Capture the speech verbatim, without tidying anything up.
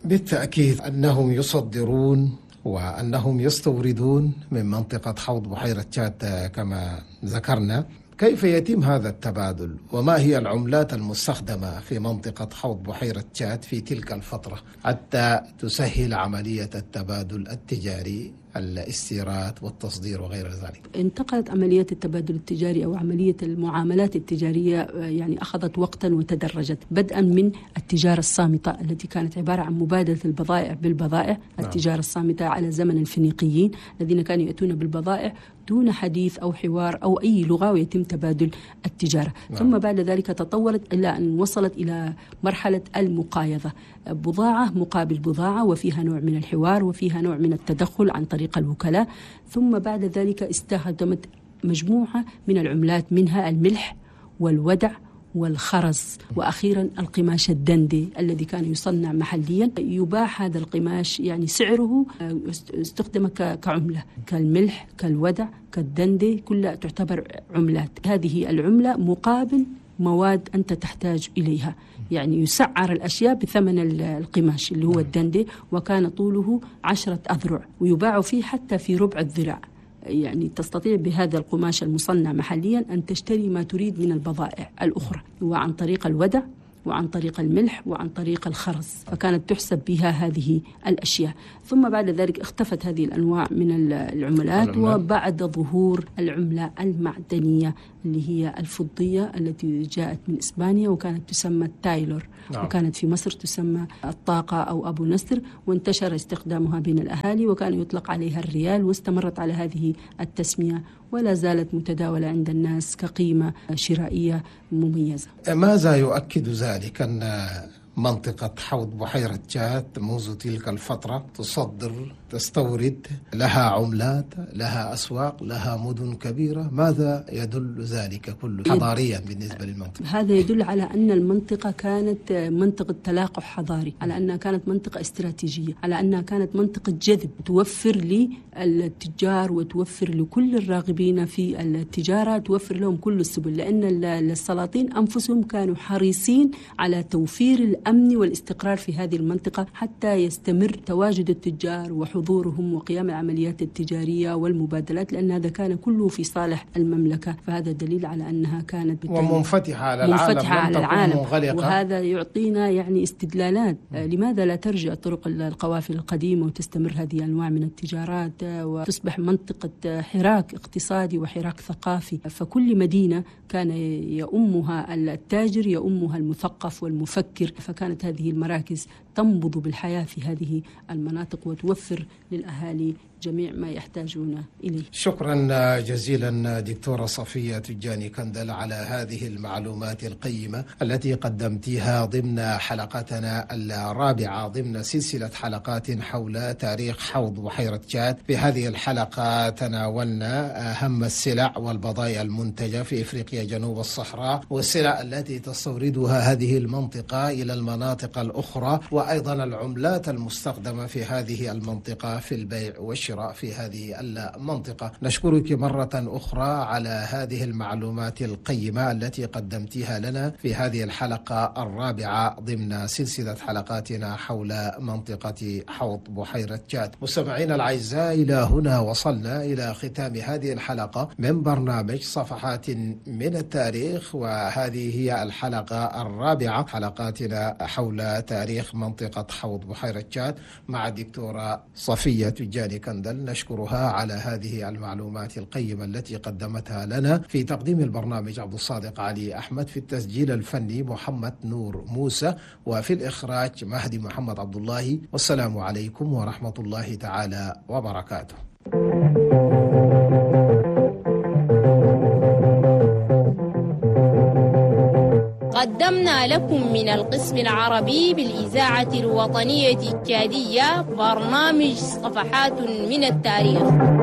بالتأكيد أنهم يصدرون وأنهم يستوردون من منطقة حوض بحيرة تشاد كما ذكرنا. كيف يتم هذا التبادل وما هي العملات المستخدمة في منطقة حوض بحيرة تشاد في تلك الفترة حتى تسهل عملية التبادل التجاري، الاستيراد والتصدير وغير ذلك؟ انتقلت عملية التبادل التجاري أو عملية المعاملات التجارية يعني أخذت وقتا وتدرجت، بدءا من التجارة الصامتة التي كانت عبارة عن مبادلة البضائع بالبضائع. نعم. التجارة الصامتة على زمن الفينيقيين الذين كانوا يأتون بالبضائع دون حديث أو حوار أو أي لغة ويتم تبادل التجارة. نعم. ثم بعد ذلك تطورت إلى أن وصلت إلى مرحلة المقايضة، بضاعة مقابل بضاعة، وفيها نوع من الحوار وفيها نوع من التدخل عن طريق الوكلاء. ثم بعد ذلك استخدمت مجموعة من العملات، منها الملح والودع والخرز، وأخيرا القماش الدندي الذي كان يصنع محليا. يباع هذا القماش يعني سعره استخدم كعملة، كالملح كالودع كالدندي كلها تعتبر عملات. هذه العملة مقابل مواد أنت تحتاج إليها، يعني يسعر الأشياء بثمن القماش اللي هو الدندي، وكان طوله عشرة أذرع ويباع فيه حتى في ربع الذراع. يعني تستطيع بهذا القماش المصنع محليا أن تشتري ما تريد من البضائع الأخرى، وعن طريق الودع وعن طريق الملح وعن طريق الخرز، فكانت تحسب بها هذه الأشياء. ثم بعد ذلك اختفت هذه الأنواع من العملات، وبعد ظهور العملة المعدنية اللي هي الفضية التي جاءت من إسبانيا وكانت تسمى التايلور. نعم. وكانت في مصر تسمى الطاقة أو أبو نسر، وانتشر استخدامها بين الأهالي وكان يطلق عليها الريال، واستمرت على هذه التسمية ولا زالت متداولة عند الناس كقيمة شرائية مميزة. ماذا يؤكد ذلك أن منطقة حوض بحيرة تشاد منذ تلك الفترة تصدر تستورد، لها عملات، لها أسواق، لها مدن كبيرة؟ ماذا يدل ذلك كله حضاريا بالنسبة للمنطقة؟ هذا يدل على أن المنطقة كانت منطقة تلاقح حضاري، على أنها كانت منطقة استراتيجية، على أنها كانت منطقة جذب توفر للتجار وتوفر لكل الراغبين في التجارة، توفر لهم كل السبل، لأن السلاطين أنفسهم كانوا حريصين على توفير الأمن والاستقرار في هذه المنطقة حتى يستمر تواجد التجار وحضورهم وقيام العمليات التجارية والمبادلات، لأن هذا كان كله في صالح المملكة. فهذا دليل على أنها كانت ومنفتحة على العالم، منفتحة على العالم، مغلقة. وهذا يعطينا يعني استدلالات لماذا لا ترجع طرق القوافل القديمة وتستمر هذه الأنواع من التجارات وتصبح منطقة حراك اقتصادي وحراك ثقافي. فكل مدينة كان يؤمها التاجر، يؤمها المثقف والمفكر، فكانت هذه المراكز تنبض بالحياة في هذه المناطق وتوفر للأهالي جميع ما يحتاجون إليه. شكرا جزيلا دكتورة صفية تجاني كندل على هذه المعلومات القيمة التي قدمتها ضمن حلقتنا الرابعة ضمن سلسلة حلقات حول تاريخ حوض بحيرة تشاد. في هذه الحلقة تناولنا أهم السلع والبضائع المنتجة في إفريقيا جنوب الصحراء، والسلع التي تستوردها هذه المنطقة إلى المناطق الأخرى، وأيضا العملات المستخدمة في هذه المنطقة في البيع والشراء في هذه المنطقة. نشكرك مرة أخرى على هذه المعلومات القيمة التي قدمتها لنا في هذه الحلقة الرابعة ضمن سلسلة حلقاتنا حول منطقة حوض بحيرة تشاد. مستمعينا الأعزاء، إلى هنا وصلنا إلى ختام هذه الحلقة من برنامج صفحات من التاريخ، وهذه هي الحلقة الرابعة حلقاتنا حول تاريخ منطقة حوض بحيرة تشاد مع الدكتورة صفية تجاني كندل. نشكرها على هذه المعلومات القيمة التي قدمتها لنا. في تقديم البرنامج عبد الصادق علي أحمد، في التسجيل الفني محمد نور موسى، وفي الإخراج مهدي محمد عبد الله. والسلام عليكم ورحمة الله تعالى وبركاته. قدمنا لكم من القسم العربي بالإذاعة الوطنية التشادية برنامج صفحات من التاريخ.